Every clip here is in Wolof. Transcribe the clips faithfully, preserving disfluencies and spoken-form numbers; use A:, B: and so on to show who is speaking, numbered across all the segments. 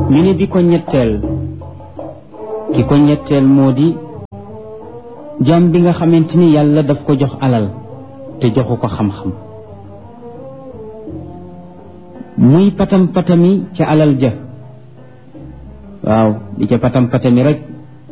A: ñu ne bi ko ñetteel ki ko ñetteel moo di jaam bi nga xamante ni yàlla daf ko jox alal te joxu ko xam-xam muy patam patami ca alal ja waaw di ca patam patami rek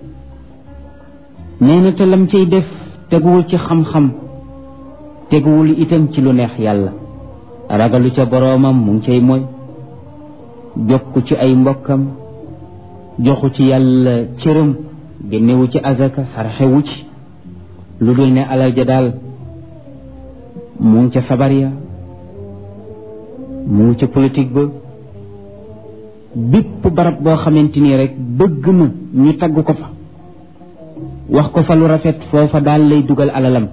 A: nee na te lam cay def teguwul ci xam-xam teguwul itam ci lu neex yàlla ragalu ca boroomam mu ngi cay mooy jokku ci ay mbokkam joxu ci yàlla cëram génnewu ci azaka sarxewu ci lu dul ne alal ja daal mu ngi ca sabar ya mu ngi ca politique ba bépp barab boo xamante ni rek bëgg na ñu tagg ko fa wax ko fa lu rafet foofa daal lay dugal alalam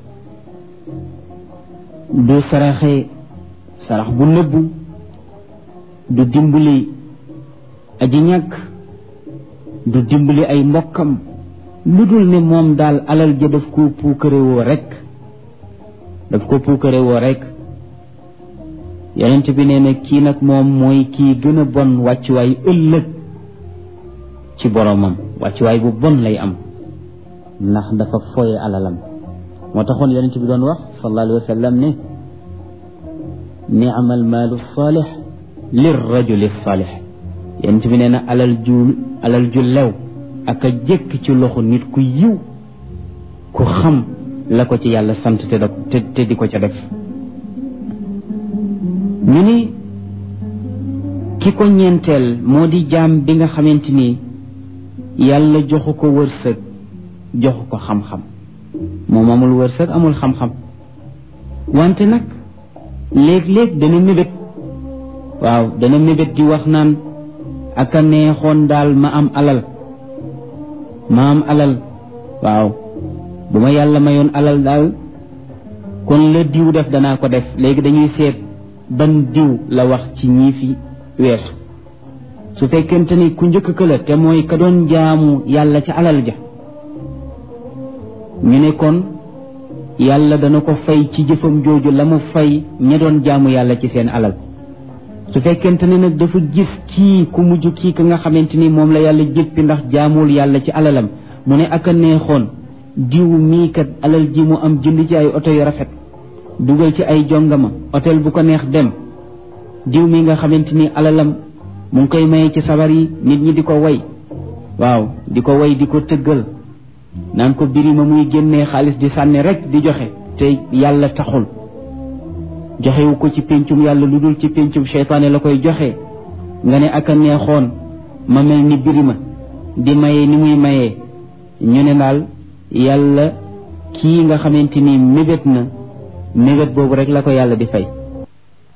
A: du saraxe sarax bu nëbbu du dimbali aji ñàkk du dimbali ay mbokkam lu dul ne moom daal alal ja daf ko puukarewoo rek daf ko puukarewoo rek yonent bi nee na kii nag moom mooy kii gën a bon wàccuwaay ëllëg ci boromam wàccuwaay bu bon lay am ndax dafa foye alalam moo taxoon yonent bi doon wax sallallahu alayhi wa sallam ne ni'mal maalu saalix lir rajuli saalix yonent bi nee na alal ju alal ju lew ak a jëkk ci loxo nit ku yiw ku xam la ko ci yàlla sant te da te te di ko ca def ñu ni ki ko ñeenteel moo di jaam bi nga xamante ni yàlla joxu ko wërsëg joxu ko xam-xam moom amul wërsëg amul xam-xam wante nag léeg-léeg dana mébét waaw dana mébét di wax naan ak a neexoon daal ma am alal ma am alal waaw bu ma yàlla mayoon alal daal kon la diw def danaa ko def léegi dañuy seet ban diw la wax ci ñii fi weesu su fekkente ni ku njëkk ka la te mooy ka doon jaamu yàlla ca alal ja ñu ne kon yàlla dana ko fay ci jëfam jooju la mu fay ña doon jaamu yàlla ci seen alal su fekkente ne nag dafa gis kii ku mujj kii ka nga xamante ni moom la yàlla jëppi ndax jaamul yàlla ci alalam mu ne ak a neexoon diw mii kat alal ji mu am jënd ci ay oto yu rafet dugal ci ay jongama hôtel bu ko neex dem diw mi nga xamante ni alalam mu ngi koy maye ci sabar yi nit ñi di ko way waaw di ko way di ko tëggal naan ko birima muy génnee xaalis di sànni rek di joxe te yàlla taxul joxewu ko ci péncum yàlla lu dul ci péncum seytaane la koy joxe nga ne ak a neexoon ma mel ni birima di maye ni muy mayee ñu ne daal yàlla kii nga xamante ni mébét na mébét boobu rek la ko yàlla di fay